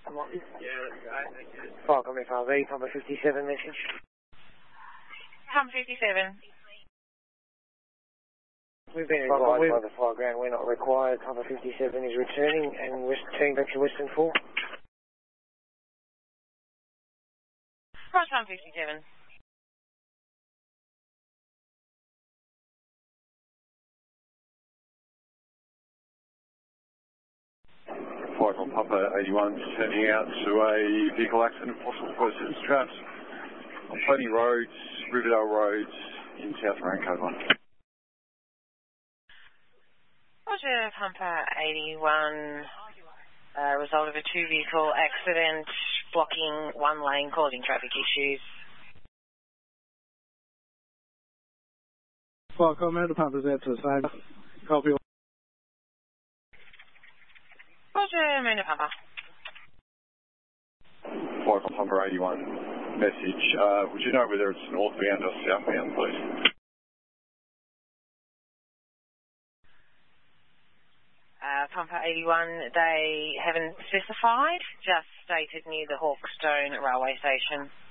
Falcon FRV, Pumper 57 message. Pumper 57. We've been advised by the flight ground we're not required. Pumper 57 is returning and we're turning back to Western 4. Roger, Pumper 57. Flight on Pumper 81 turning out to a vehicle accident, possible persons trapped on Plenty Roads, Riverdale Roads in South Rank, code 1. Roger, Pumper 81, result of a two-vehicle accident blocking one lane, causing traffic issues. Flight Commander, Pumper's out to the same. Copy. Roger, Marina Pumper. Flight on Pumper 81 message. Would you know whether it's northbound or southbound, please? Pumper 81, they haven't specified, just stated near the Hawkstone railway station.